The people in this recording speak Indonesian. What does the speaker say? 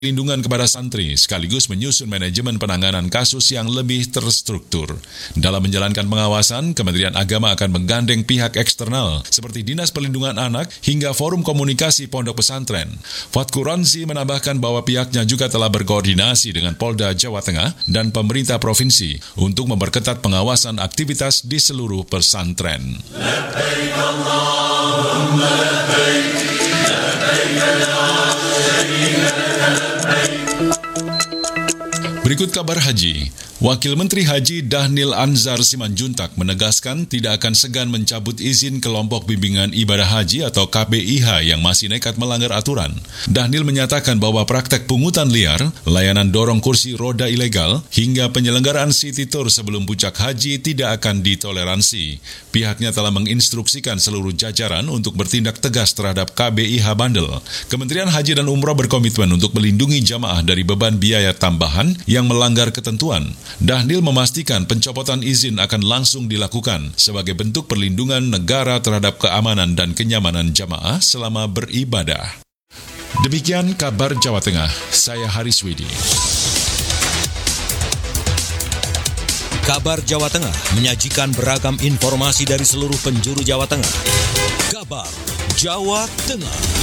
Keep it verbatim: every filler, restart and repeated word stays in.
Perlindungan kepada santri sekaligus menyusun manajemen penanganan kasus yang lebih terstruktur. Dalam menjalankan pengawasan, Kementerian Agama akan menggandeng pihak eksternal seperti Dinas Perlindungan Anak hingga Forum Komunikasi Pondok Pesantren. Fatku Ranzi menambahkan bahwa pihaknya juga telah berkoordinasi dengan Polda Jawa Tengah dan pemerintah provinsi untuk memperketat pengawasan aktivitas di seluruh pesantren. Labbaik Allahumma labbaik, labbaik la syarika lak. Berikut kabar haji. Wakil Menteri Haji Dhanil Anzar Simanjuntak menegaskan tidak akan segan mencabut izin kelompok bimbingan ibadah haji atau K B I H yang masih nekat melanggar aturan. Dhanil menyatakan bahwa praktek pungutan liar, layanan dorong kursi roda ilegal, hingga penyelenggaraan city tour sebelum puncak haji tidak akan ditoleransi. Pihaknya telah menginstruksikan seluruh jajaran untuk bertindak tegas terhadap K B I H bandel. Kementerian Haji dan Umroh berkomitmen untuk melindungi jamaah dari beban biaya tambahan yang melanggar ketentuan. Dhanil memastikan pencopotan izin akan langsung dilakukan sebagai bentuk perlindungan negara terhadap keamanan dan kenyamanan jamaah selama beribadah. Demikian kabar Jawa Tengah, saya Haris Widi. Kabar Jawa Tengah menyajikan beragam informasi dari seluruh penjuru Jawa Tengah. Kabar Jawa Tengah.